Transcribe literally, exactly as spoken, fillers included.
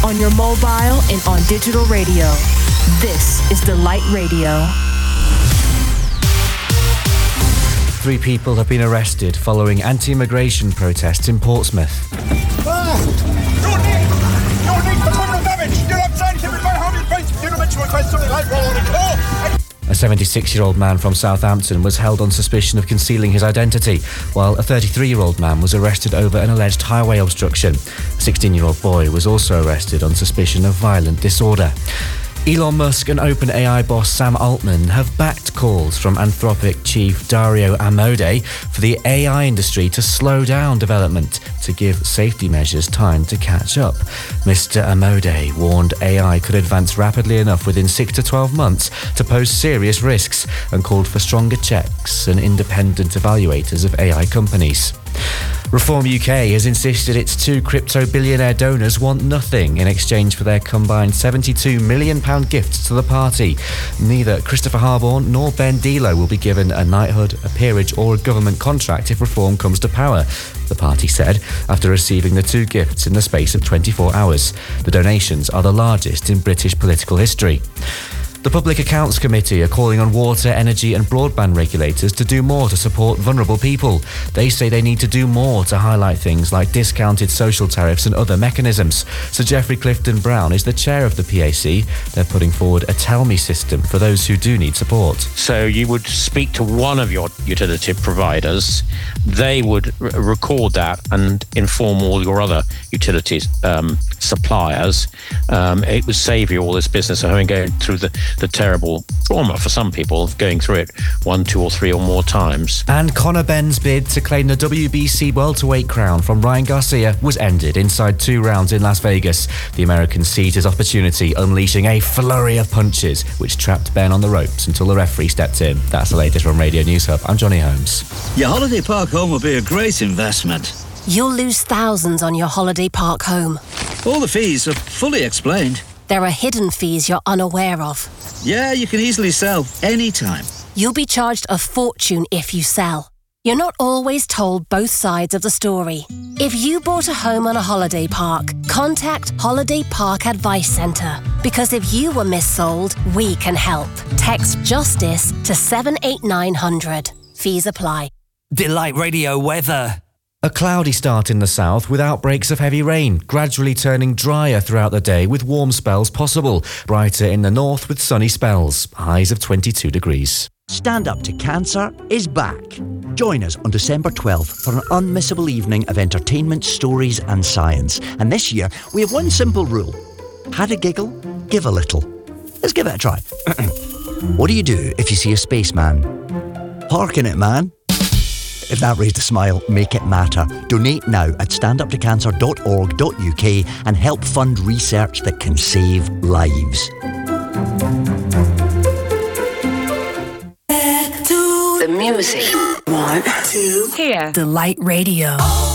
on your mobile and on digital radio. This is Delight Radio. Three people have been arrested following anti-immigration protests in Portsmouth. Ah, you're need, you're need for criminal damage. You're upsetting him by harming face. You're not meant to request something like roll on a call. A seventy-six-year-old man from Southampton was held on suspicion of concealing his identity, while a thirty-three-year-old man was arrested over an alleged highway obstruction. A sixteen-year-old boy was also arrested on suspicion of violent disorder. Elon Musk and OpenAI boss Sam Altman have backed calls from Anthropic chief Dario Amodei for the A I industry to slow down development to give safety measures time to catch up. Mister Amodei warned A I could advance rapidly enough within six to twelve months to pose serious risks and called for stronger checks and independent evaluators of A I companies. Reform U K has insisted its two crypto billionaire donors want nothing in exchange for their combined seventy-two million pounds gifts to the party. Neither Christopher Harborne nor Ben Delo will be given a knighthood, a peerage or a government contract if Reform comes to power, the party said, after receiving the two gifts in the space of twenty-four hours. The donations are the largest in British political history. The Public Accounts Committee are calling on water, energy and broadband regulators to do more to support vulnerable people. They say they need to do more to highlight things like discounted social tariffs and other mechanisms. Sir Geoffrey Clifton Brown is the chair of the P A C. They're putting forward a Tell Me system for those who do need support. So you would speak to one of your utility providers, they would r- record that and inform all your other utilities um, suppliers. Um, it would save you all this business of having going through the the terrible trauma for some people of going through it one, two or three or more times. And Conor Benn's bid to claim the W B C welterweight crown from Ryan Garcia was ended inside two rounds in Las Vegas. The American seized his opportunity, unleashing a flurry of punches, which trapped Ben on the ropes until the referee stepped in. That's the latest from Radio News Hub. I'm Johnny Holmes. Your holiday park home will be a great investment. You'll lose thousands on your holiday park home. All the fees are fully explained. There are hidden fees you're unaware of. Yeah, you can easily sell anytime. You'll be charged a fortune if you sell. You're not always told both sides of the story. If you bought a home on a holiday park, contact Holiday Park Advice Centre. Because if you were missold, we can help. Text JUSTICE to seven eight nine hundred. Fees apply. Delight Radio weather. A cloudy start in the south with outbreaks of heavy rain, gradually turning drier throughout the day with warm spells possible. Brighter in the north with sunny spells. Highs of twenty-two degrees. Stand Up to Cancer is back. Join us on December twelfth for an unmissable evening of entertainment, stories and science. And this year, we have one simple rule. Had a giggle, give a little. Let's give it a try. What do you do if you see a spaceman? Park in it, man. If that raised a smile, make it matter. Donate now at stand up to cancer dot org dot U K and help fund research that can save lives. Back to the music. One, two, here. Delight Radio.